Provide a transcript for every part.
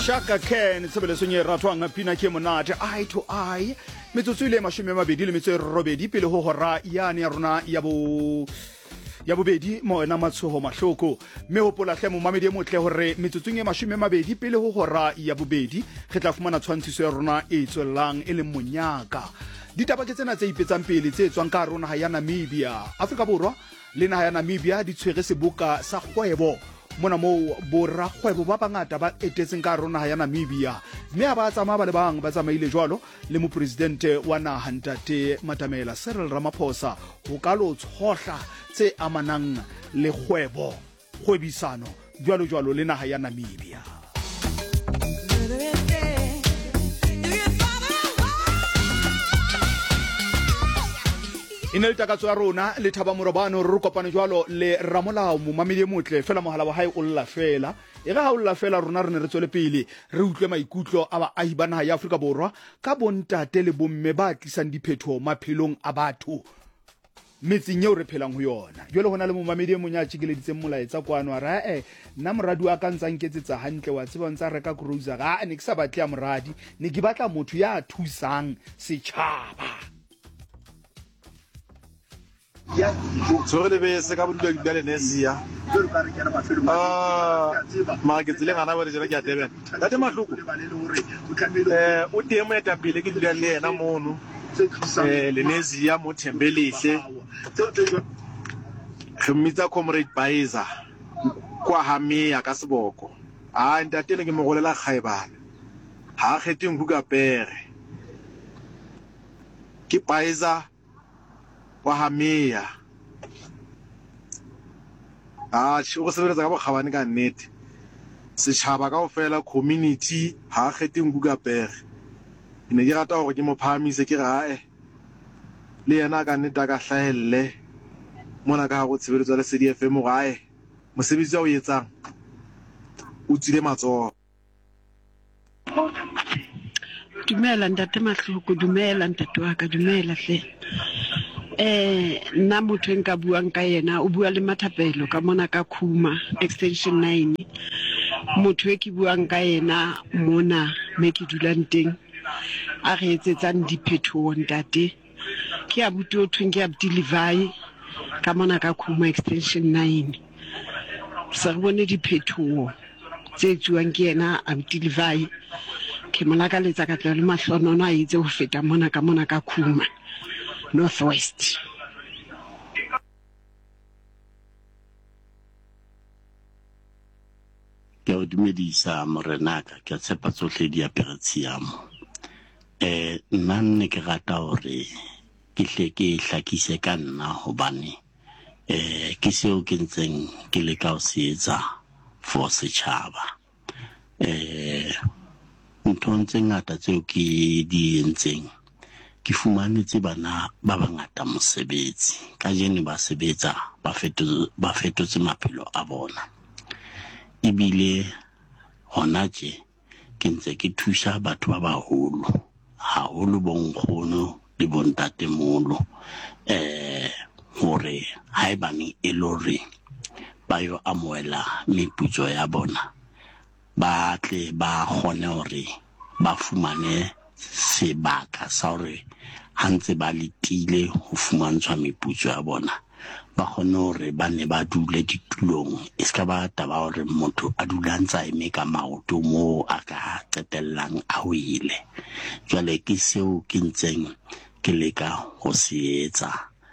Shaka Ken tsebeleso nye ratwang pina ke monate eye to eye metsotso ile mashome mabedi le metso robedi pele ho hora yane ya rona ya bobedi moena matshoho mahloko me hopola hle mo mamedi e motle hore metsotsong e mashome mabedi pele ho hora ya bobedi re tla fumana tshwantshiso ya rona e tswellang e le monyaka ditaba ke tsena tse ipetsang pele tse tswang ka rona ya Namibia Afrika Borwa le naha ya Namibia di tshwere seboka sa kgwebo mona mo borra kgwebo ba bangata ba etetseng ka rona ya Namibia mme a ba tsamaya ba le bang ba tsamaile jwalo le mo presidente wa naha Ntate Matamela Cyril Ramaphosa ho ka lo tshohla tse amanang le kgwebisano jwalo le naha ya Namibia. Ina le takatso ya rona le thaba morobano re kopane jwalo le ramolao mo mamedi motle fela mohala wa hae o lla fela e ga ha o lla fela rona re ne re tswele pele re utlwe maikutlo a baahi ba naha ya Afrika Borwa ka bontate le bomme ba tlisang diphetho maphelong a batho metseng eo re phelang ho yona jwale hona le mo mamedi mo nya tshikeleditseng molaetsa kwano ra nna moradi wa ka ntsa nketsetsa hantle wa tseba ntsa reka cruiser ga ne ke sa batle ya moradi ne ke batla motho ya thusang setjhaba. So re be se ka bodula di bale nesia ma ke tsile ngana ba re jera ke a Durban date mahloko o temo eta pele ke dula le ena mono le nesia mo Thembelihle re mmitsa comrade Baiza kwa Hamia ka Seboko ntate le ke mo golela khaebana ha kgetheng Hukapere ke Baiza wa Hamia go sebeletsa ka bokgabane ka nnete setšhaba ka ofela community ha kgetheng Hukapere ne ke rata gore ke mo phamise ke gae le yena ka nnete ka hlahelle mona ka go tshebeletsa le CDFM gae mosebetsi wa o etsang o tsile matsoho. Dumela ntate mahloko dumela ntate wa ka dumela hle nna motho nka buang ka yena o bua le Mathapelo ka mona ka Khuma extension 9 motho e ke buang ka yena mona me ke dulang teng a re etsetsang diphetho ntate ke abuti o thweng ke Abdi Levi ka mona ka Khuma extension 9 sa re bone diphetho tse tsuwang ke yena Abdi Levi ke molaka letsa ka tla le mahlonono a itse ho feta mona ka Khuma Northwest. Ke o dumedisa morenaka ke tshepa tsohle di aperetsiamo nna ne ke rata hore ke hle ke hlakise ka nna hobane ke seo ke ntseng ke le ka o se etsa for setjhaba nthong tse ngata tseo ke di entseng ke fumanetse bana ba bangata mosebetsi ka jene ba sebetsa ba fetotse maphelo a bona ebile hona tje ke ntse ke thusa batho ba baholo haholo bonkgono le bontatemolo hore haebane e lore ba yo amoela meputso ya bona ba tle ba kgone hore ba fumane sebaka sa hore hantse ba letile ho fumantshwa meputso ya bona ba kgone hore ba ne ba dule ditulong e ska ba taba hore motho a dula ntsa eme ka maoto mo a ka qetellang a wele jwale ke seo ke ntseng ke leka ho se etsa.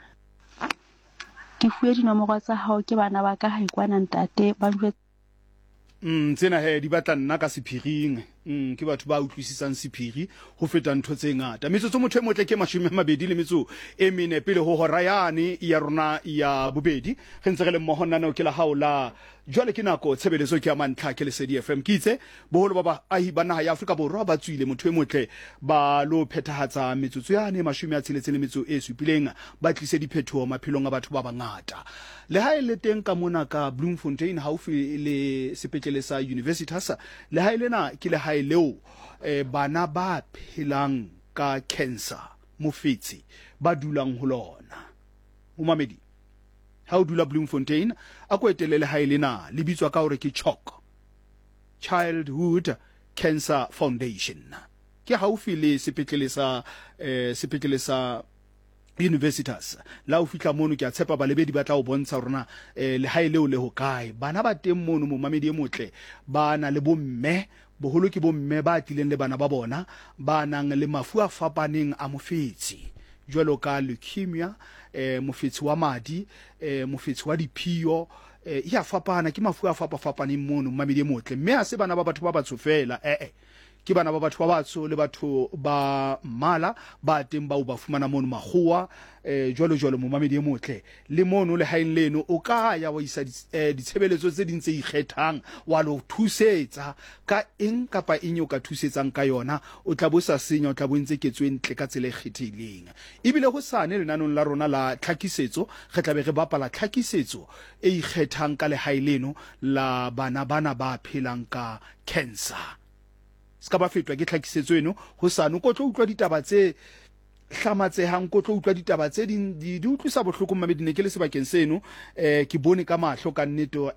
Ke fuwe dinomoro tsa hao ke bana ba ka haikwana ntate ba jwe tsena di batla nna ka sephiring ke batho ba utlwisisang sephiri ho feta ntho tse ngata metsotso motho e motle ke 12 le metso e mene pele ho hora yane ya rona ya bobedi re ntse re le mmoho nna ke la haola jwale ke nako tshebeletso ke ya mantlha ke le CDFM ke itse boholo ba baahi ba naha ya Afrika Borwa ba tswile motho e motle ba lo phethahatsa metsotso yane 16 le metso e supileng ba tlise diphetho maphelong a batho ba bangata le ha ile teng ka mona ka Bloemfontein haufi le sepetlele sa Universitas le ha ile na ke le ha leo bana ba phelang ka cancer mofetsi ba dulang ho lona o mamedi ha o dula Bloemfontein a ko etelele ha ile na le bitswa ka hore ke CHOC Childhood Cancer Foundation ke haufi le sepetlele sa Universitas la o fitla mono ke a tshepa ba lebedi ba tla o bontsha rona le haile o le ho kae bana ba teng mono mo mamedi e motle ba na le bomme boholo ke bomme ba tileng le bana ba bona ba nang le mafu a fapaneng a mofetsi jwalo ka leukemia mofetsi wa madi mofetsi wa diphio ya fapana ke mafu a fapaneng mono mamedi e motle mme a se bana ba batho ba batso fela ke bana ba batho ba batso le batho ba mala ba teng ba o ba fumana mono magoa jwalo mo mamedi e motle le mono le hain leno o ka ya wa isa ditshebeletso tse dintse ikgethang wa lo thusetsa ka eng kapa eng o ka thusetsang ka yona o tla bo sa senya o tla bo ntse ketswe ntle ka tsela e kgethileng ebile go sane lenanong la rona la tlhakisetso re tla be re bapala tlhakisetso e ikgethang ka le hain leno la bana ba phelang ka cancer ska ba fetwa ke tlhakisetso eno ho sane ko tlo utlwa ditaba tse hlamatsehang ko tlo utlwa ditaba tse di utlwisa bohloko mamedine ke le sebakeng seno ke bone ka mahlo ka nneto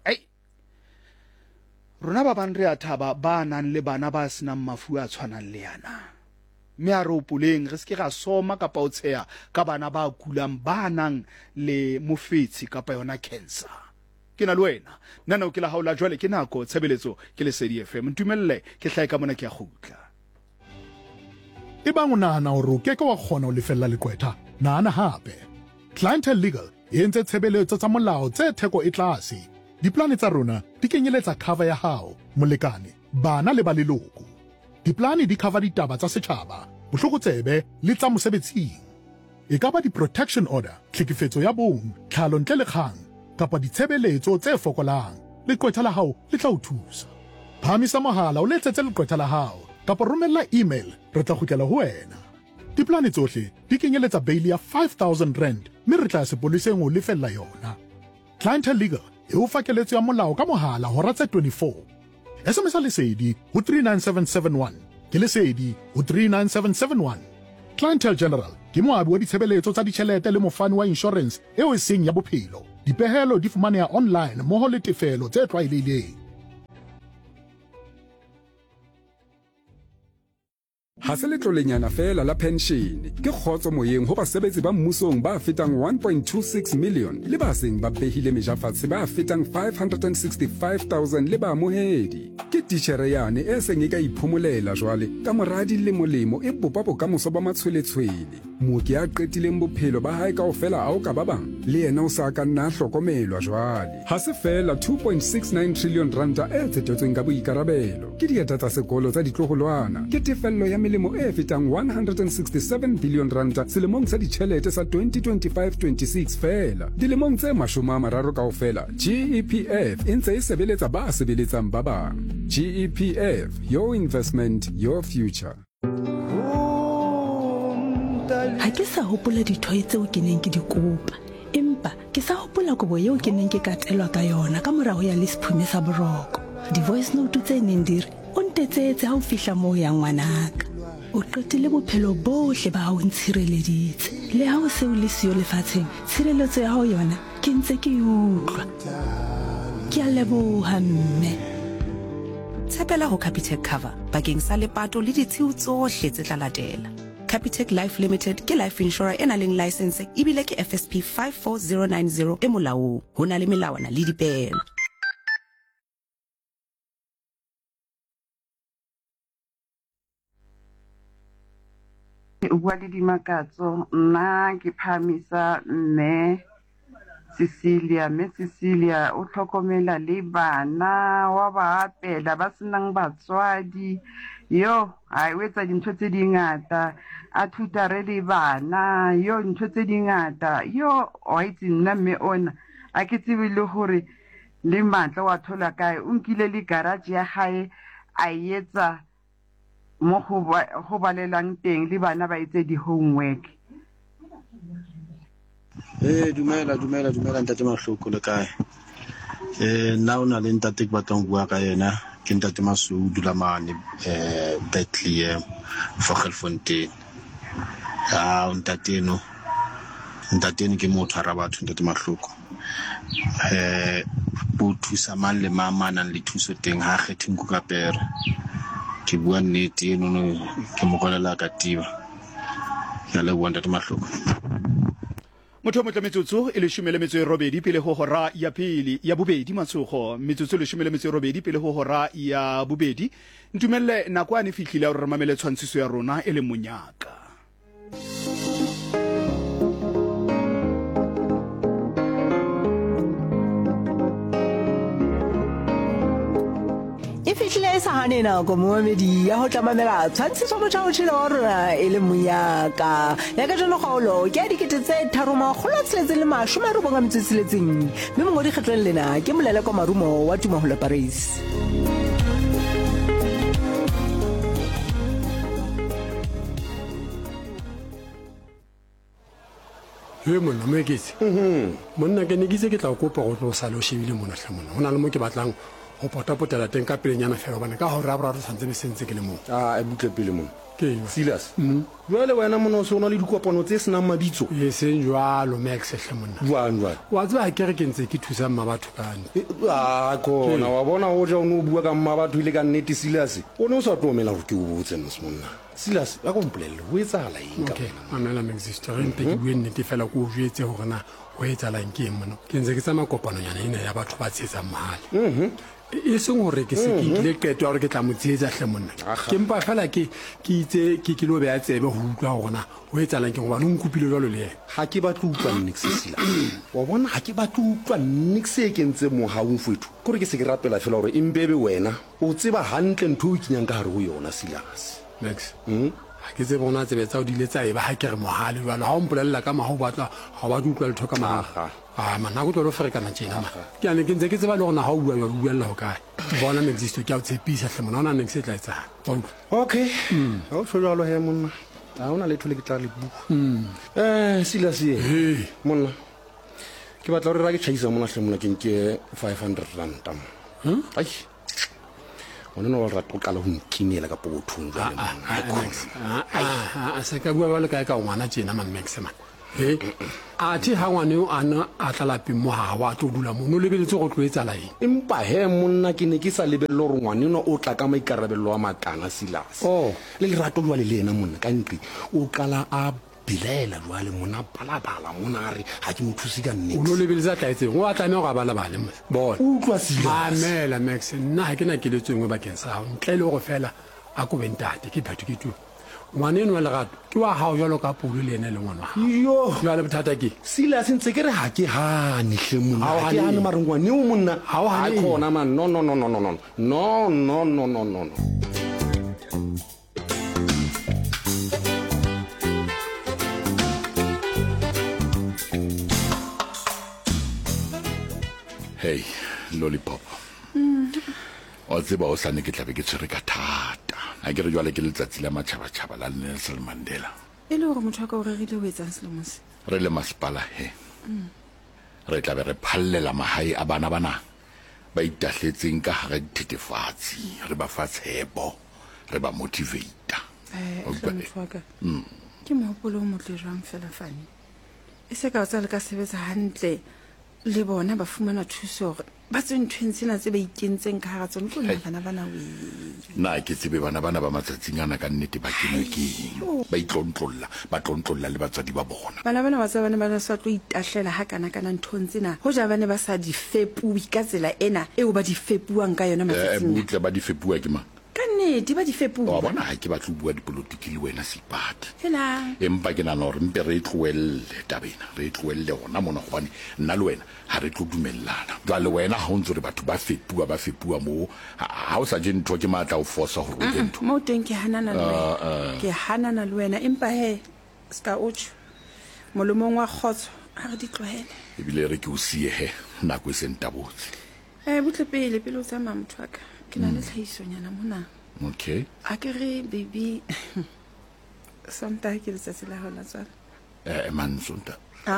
rona ba bang re a thaba ba nang le bana ba senang mafu a tshwanang le yana mme a re opoleng re ske ga soma kapa o tsheya ka bana ba kulang ba nang le mofetsi kapa yona cancer ke na le wena nna o ke la haola jwale ke nako tshebeletso ke le Lesedi FM ntumelle ke hlae ka mona ke a gutla ebang o nahana hore o keke wa kgona ho lefella lekwetha nahana hape Clientele Legal e entse tshebeletso tsa molao tse theko e tlase diplane tsa rona di kenyeletsa cover ya hao molekane bana le ba leloko diplane di cover ditaba tsa setjhaba bohlokotsebe le tsa mosebetsing e ka ba di-protection order tlhekefetso ya bong tlhalo ntle le kgang kapa ditshebeletso tse fokolang lekwetha la hao le tla o thusa phamisa mohala o letsetse lekwetha la hao kapa romella email re tla kgutlela ho wena diplane tsohle di kenyeletsa bail ya 5,000 rand mme re tla sepoleseng o lefella yona Clientele Legal e o fa keletso ya molao ka mohala hora tse 24 SMS lesedi ho 39771 ke lesedi ho 39771 Clientele General ke moabi wa ditshebeletso tsa ditjhelete le mofani wa insurance eo e seng ya bophelo dipehelo di fumaneha online moho le tefelo tse tlwaelehileng ha se letlolenyana fela la pension ke kgotso moyeng ho basebetsi ba mmusong ba fetang 1.26 million le ba seng ba behile mejafatse ba fetang 565,000 le ba mohedi ke titjhere yane e seng e ka iphomolela jwale ka moradi le molemo e bopa bokamoso ba matshweletshwele mooki a qetileng bophelo ba hae kaofela ao ka ba bang le yena o sa ka nna hlokomelwa jwale ha se fela 2.69 trillion ranta e tsetetsweng ka boikarabelo ke dieta tsa sekolo tsa ditloholwana ke tefello ya melemo e fetang 167 billion ranta selemong sa ditjhelete sa 2025-26 fela dilemong tse 30 kaofela GEPF e ntse e sebeletsa ba sebeletsang ba bang GEPF, your investment, your future. Ha ke sa hopola dithoe tseo ke neng ke di kopa empa ke sa hopola kobo eo ke neng ke katelwa ka yona ka morago ya lesiphume sa boroko di-voice note tse neng di re o ntetsetse ha o fihla moo ya ngwanaka o qetile bophelo bohle ba hao ntshireleditse le ha o se o le siyo lefatsheng tshireletso ya hao yona ke ntse ke utlwa ke a leboha mme tshepela ho Capitec cover bakeng sa lepato le ditshiu tsohle tse tla latela Capitec Life Limited ke life insurer ena leng license ebile ke FSP 54090 e molaong ho na le melawana le dipehelo o bua le dimakatso nna ke phamisa mme Cecilia o tlhokomela le bana wa ba apela ba senang batswadi yo a etsa dintho tse dingata a thuta re le bana yo ntho tse dingata yo o itse nna mme ona a ke tsebe le hore le matla wa thola kae o nkile le garage ya hae a etsa mo go balelang teng le bana ba etse di homework dumela ntate Mahloko le kae nna o na le ntate ke batlang bua ka yena ke ntate Masou Dulamane Bethlehem Vogelfontein ntate no ke motho a rabatho ntate Mahloko bo thusa mang le mama nang le thuso teng ha kgethe nku ka pere ke bua nnete eno ke mo golela ka tiba ya le bua ntate Mahloko. motho o motla metsotso e 18 pele ho hora ya pele ya bobedi matsogo metsotso e 18 pele ho hora ya bobedi ntumelle nakwane fihlile ya re mamele tshwantshiso ya rona e le monyaka fihlile sa hane nako moemedi ya ho tlamamela tshwantshiso motjhaotshile wa rona e le monyaka ya ka jalo kgaolo ke a dikete tse 396 mme mongodi kgetlong lena ke molele kwa marumo wa Tumaholo Paris. He monna mo eketse monna ke ne ke tla kopa go tlo sala o shebile mona hla mona hona le mo ke batlang go potapotela teng ka pelenyana fela bana ka go ra santse be sentse ke le mo e butle pele mona ke Silas jwale wena mona o se ona le dikopano tse senang mabitso e seng jwalo Max hle monna jwang wa tseba ke re ke ntse ke thusa mma batho kane kona wa bona o ja o no bua ka mma batho ile ka nnete Silas o ne o sa tlomela go ke o botse monna Silas ya kompolelle o etsala eng ka mamela Max sister re ntse ke bue nnete fela ko o jwetse gore na o etsala eng ke mona ke ntse ke tsama kopano yana ina ya batho ba tsetsa mahale e seng gore ke se ke ile qeto ya gore ke tla mo tsetsa hle monna ke mpa fela ke itse ke lo beya tsebe go utlwa gona o etsalang ke go bana o nkupile jalo le yena ga ke batla utlwa nix Silas wa bona ga ke batla utlwa nix e ke ntse mo ha o mfethu gore ke se ke rapela fela gore impebe wena o tseba hantle ntho o kenyang ka gare go yona Silas Max ha ke tsebe bona tsebe tsa o dile tsa e ba ha ke re mohale jalo ha o mpolella ka maho batla ha ba utlwa le thoka maga mana go tlo lo ferekana tjena ma ke ane ke ntse ke tseba le gona ha o bua buella ho kae bona ne exist ke a o tshepisa hle mona ona ne ke se tla etsa okay ha o tsholo he monna ha ona le thole ke tla le buku Silas monna ke batla re ra ke tšhaisa mona hle mona ke nke 500 rand ai ona no ra tokala ho nkinela ka pothong jale se ka bua ba le kae ka ngwana tjena man Max man a thi ha ngwane o ana a tlalapi mo ha wa tlo dula mo no lebeletse go tloetsa la eng empa he monna ke ne ke sa lebelelo re ngwane no o tla ka maikarabelo wa matana Silas le lerato jwa le lena monna ka ntli o qala a bilela jwale mona balabala mona re ha ke mothusi ka nnete o no lebeletse tla etseng o atla ne go balabale mo bona utlwa Silas mamela Max nna ha ke na keletsengwe bakeng sa ho ntle le go fela a ko bentate ke phatho ke tu ngwane no le gato ke wa hao jalo ka polo le ene le ngwana yo jwa le bothata ke Silas ntse ke re ha ke hane hle monna ha ke hane marengwane o monna ha o hane khona man no Hey lollipop o tseba o sane ke tlabe ke tshwere ka thata a ke re jwale ke letsatsi la matšhabatšhaba la Nelson Mandela e le gore motho ka o regile o etsang selomose re le masepala he re tlabe re phallela mahae a bana bana ba itahletseng ka gare dithetefatsi re ba fa tshepo re ba motivata ke mohopolo o motle jwang fela fane e se ka o tsa le ka sebetsa hantle le bona ba fumana thuso gore ba tswe nthweng tsena tse ba ikentseng ka hara tsone tlo nna bana na ke tsebe bana ba matsatsing ana ka nnete ba kenwe ke ba tlontlolla le batswadi ba bona bana ba tsa bana ba sa tlo itahlela ha kana nthong tsena ho ja bane ba sa di fepui ka tsela ena eo ba di fepuang ka yona matsatsing butle ba di fepua ke mang kannete ba di fepua wa bona ha ke batla bua dipolotiki le wena Sipati hela empa ke nana gore mpe re tloelle tabena re tloelle gona mona gobane nna le wena ha re tlo dumellana jwa le wena ha o ntse re batho ba fepua mo ha o sa je ntho ke matla o force go re ntho mo teng ke hanana le wena empa he ska utsho molomong wa khotso a re di tlohele ebile re ke o sie he nako e sentabotse butle pele o tsama motho wa ka ke na le tlhaisonyana mona okay a ke re baby sonta ke letsatsi la hona tsala man sonta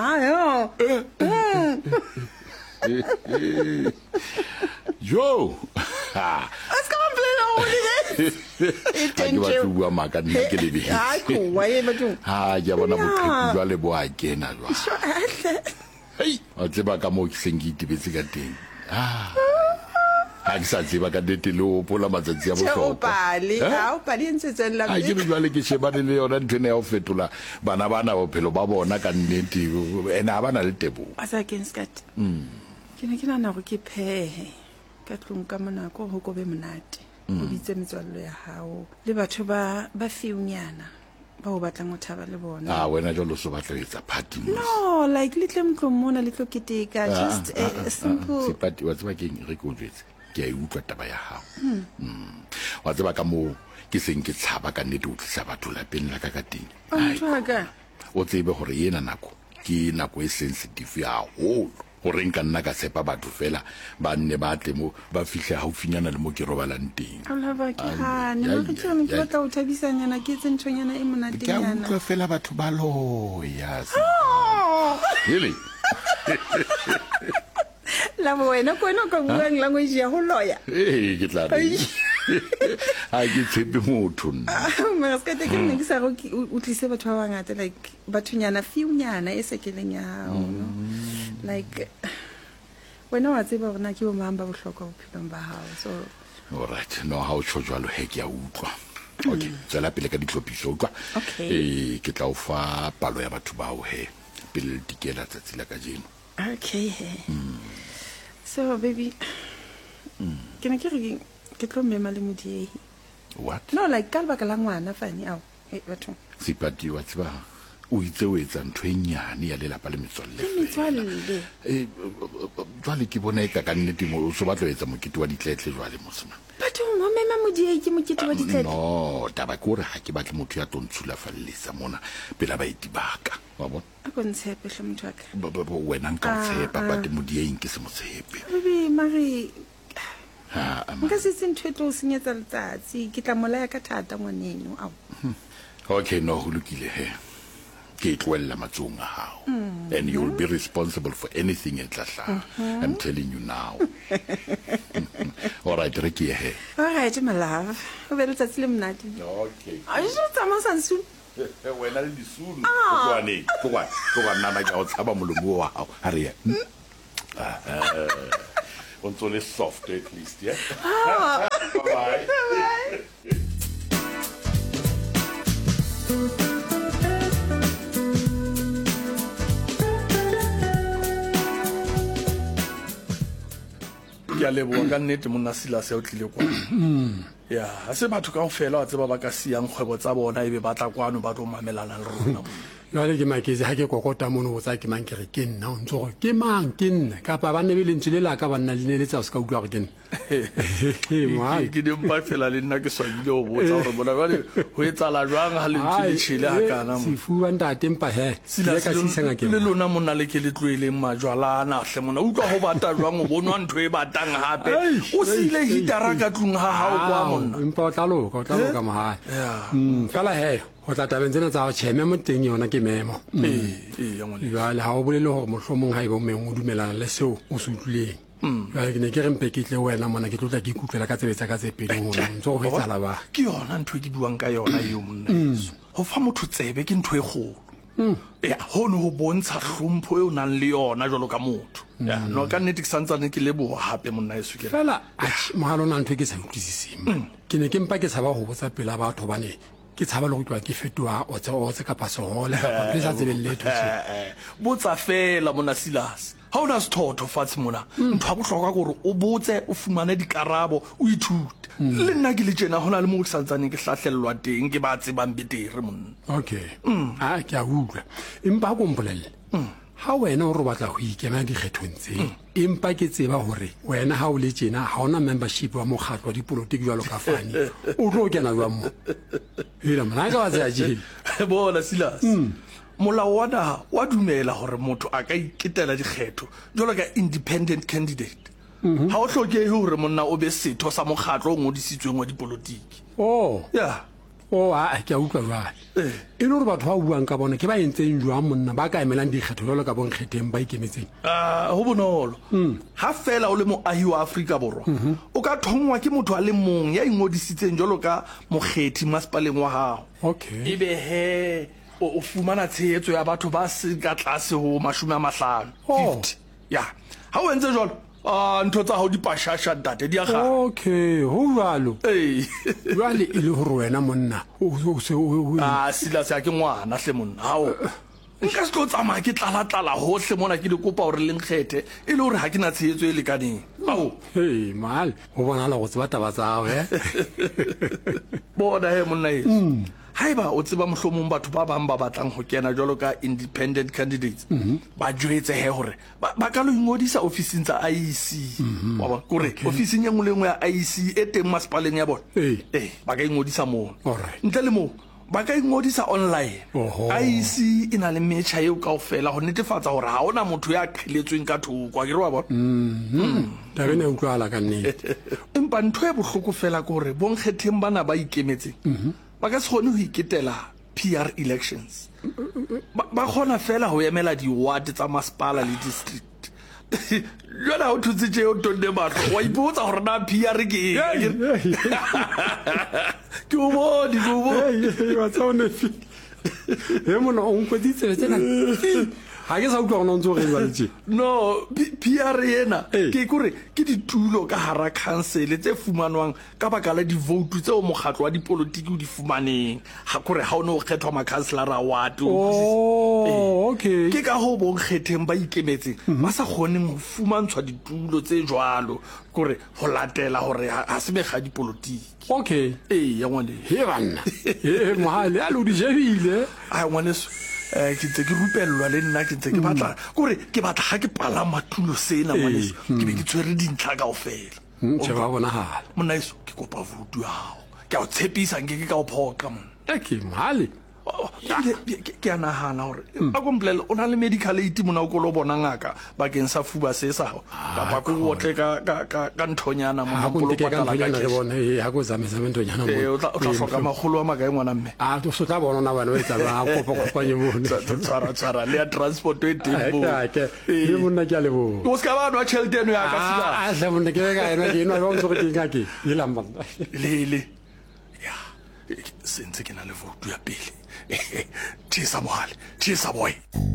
yo let's go and play the holiday ke ba bua maka nna ke le ha ko wa ye batho ha ya bona boqheku jwa le bo a kena jwa hey o tseba ka mo ke seng ke itebetse ka teng ha ke sa tseba ka nnete le o pola matsatsi a bohlokwa o pale ntse tswella ha ke jwale ke shebane le yona ntho ya ho fetola bana bophelo ba bona ka nnete ene ha bana le tebo a sa kenskat ke ne ke nana go ke phehe ka tlong ka monako go go be monate o bitse metswallo ya hao le batho ba fiunyana ba o batlang go thaba le bona wena jalo so batla etsa party no like little mtlong mona little kiteka just a simple party wa tseba ke re go jwetse ke a utlwa taba ya hao wa tseba ka mo ke seng ke tshaba ka nnete o tlisa batho lapeng la ka teng o tsebe gore yena nako ke nako e sensitive ya holo gore nka nna ka sepa batho fela ba nne ba tle mo ba fihle haufinyana le mo ke robalang teng ke batla o thabisanyana ke tse ntshonyana e monatenyana ke utlwa fela batho ba loya really la wena ko no ka buang language ya ho loya ke tla re ha ke tshepe motho ma ska te ke ne ke sa go utlise batho ba bangata like bathunyana fiunyana e sekeleng ya hao like wena wa tseba bona ke bo mamba bohlokwa bophelong ba hao so all right no how cho jwalo he ke ya utlwa okay tsela pele ka ditlhophiso utlwa ke tla o fa palo ya batho ba o he pele dikela tsa tsela ka jeno okay so baby ke ne ke re ke tlo mema le modiehi what no like ka lebaka la ngwana fane ao batho sipati wa tseba o itse o etsa ntho e nyane ya lelapa le metswalle jwale ke bona ka nnete mo o so batla etsa mokete wa ditletle jwale mosima batho mo mema modiehi ke mokete wa ditletle no taba ke gore ha ke batle motho ya tontshula fallisa mona pela ba itibaka wa bona a go ntshepe hle motho wa ka wena nka o tshepa but modiehi ke se mo tshepe baby mari nka se ntho e tlo senyetsa letsatsi ke tla molaya ka thata ngwaneno ao okay no ho lokile he ke tloella matsong a hao and you will be responsible for anything in tlatla I'm telling you now all right re ke he all right my love o be letsatsi le mnati okay a jo tsama sansu wena le disulu tloga nna ka o tshaba molomo wa hao ha re ya on so soft at least yeah bye ke a leboga ka nnete monna Silas ya o tlile kwa ya ha se batho kaofela wa tseba ba ka siang kgwebo tsa bona ebe ba tla kwano ba tlo mamelana le rona jwale ke maketse ha ke kokota mono o tsa ke mang ke re ke nna o ntse gore ke mang ke nna kapa ba nne le ntse le la ka ba nna le ne le tsa o ska utlwa gore ke nna ke dimpa fela le nna ke swabile o botsa gore bona jwale ho etsala jwang ha le ntse tshile ha kana mo sefuwa ntate mpa he le ka sisanga ke le lona monna le ke le tloeleng majwalana hle mona utlwa ho bata jwang o bonwa ntho e batang hape o sile hitara ka tlung ha hao kwa monna mpa o tla loka mahae fela he go tla tabeng tsena tsa go tšheme mo teng yona ke memo jale ga o bolele gore mohlomong ga e bo meng o dumelana le seo o se utlwileng jale ke ne ke rempe ke tle wena mona ke tlotla ke ikutlwela ka tsebetsa ka tsepeleng gore ntse go fetsala ba ke yona ntho e ke buang ka yona eo monna go fa motho tsebe ke ntho e kgolo ya hono ho bontsha hlompho e o nang le yona jalo ka motho no ka nnete ke santsane ke leboga hape monna e sukela fela mogalo na ntho e ke sa utlwisising ke ne ke mpa ke tshaba go botsa pela batho bane ke tshaba le go tloa ke fetoa o tse kapa segole kapa sa tsebelele thotse botsa fela monna Silas ha ona sithotho fatshe mona ntho a bohlokwa gore o botse o fumane dikarabo o ithute le nna ke le tjena hona le mo ke santsane ke hlahlellwa teng ke ba tsebang betere monna okay ke a utlwa empa go mpolelle ha wena o re batla go ikema dikgethong tse empa ke tseba gore wena ha o le tjena ha ona membership wa mokgatlo wa dipolotiki jwalo ka fani o tlo kena jwang mo hela mona ka wa tsaya jele bona Silas molao wa naha wa dumela gore motho a ka iketela dikgetho jwalo ka independent candidate ha o tlhokehe gore monna o be setho sa mokgatlo o ngodisitsweng wa dipolotiki ke a utlwa jwale e le gore batho ba buang ka bona ke ba entseng jwang monna ba ka emelang dikgetho jalo ka bonkgetheng ba ikemetseng ho bonolo ha fela o le moahi wa Afrika Borwa o ka thongwa ke motho a le mong ya ingodisitseng jalo ka mokgethi masepaleng wa hao ebe he o fumana tshehetso ya batho ba se ka tlase ho 50 ya ha o entse jalo ntho tsa hao di pashasha ntate di a ga okay ho jalo ee jwale e le gore wena monna Silas ya ke ngwana hle monna hao nka se tlo tsamaya ke tlala hohle mona ke le kopa gore le nkgethe e le gore ha ke na tshehetso e lekaneng ao hey mal ho bonala go tseba taba tsa gago bona he monna e haeba o tseba mohlomong batho ba bang ba batlang ho kena jwalo ka independent candidates ba jwetse he hore ba ka lo ingodisa ofising tsa IEC wa ba kore ofising engwe le engwe ya IEC e teng masepaleng ya bona ba ka ingodisa moo ntle le moo ba ka ingodisa online IEC e na le metjha eo kaofela ho netefatsa hore ha ona motho ya qheletsweng ka thoko a ke re wa bona taba ne utlwala ka nnete empa ntho e bohloko fela ke hore bonkgetheng bana ba ikemetseng ba ka se kgone ho iketela PR elections ba kgona fela ho emela di-ward tsa masepala le district jwale ha o thutse tje o tonne matlo wa ipotsa gore na PR ke ke o bone wa tsaonefi he mona o nkweditse tsena ha ke sa utlwa gona ntse o re jwale no PR ena ke kore ke ditulo ka hara council tse fumanwang ka baka la di-vote tseo mokgatlo wa dipolotiki o di fumaneng ha kore ha o ne o kgethwa makhanselara ward okay ke ka ho bonkgetheng ba ikemetseng ba sa kgoneng ho fumantshwa ditulo tse jwalo kore ho latela hore ha se mega dipolotiki okay ya ngwane he banna mohale a lo di jebile a ngwaneso ke ntse ke rupellwa le nna ke ntse ke batla kore ke batla ga ke palama tulo sena ngwaneso ke be ke tshwere dintlha kaofela ba bonahala monna eso ke kopa vutu hao ke a o tshepisa nke ke ka o phoqa monna ke mahale ke a nagana gore a komplele o na le medical aid mona o ko lo bona ngaka bakeng sa fuba se sa gago kapa ko otle ka nthonyana o tla hloka magolo a makae ngwana mme o so tla bona na bana o etsa ba kopanye mona tshwara le ya transport e teng le monna ke a lebo o ska ba nwa tšhelete eno ya ka sila a hle monna ke ka ena ke nwa ba ntse ke ngake le lamba le ya sentse ke na le vote ya pele Cheers, boy.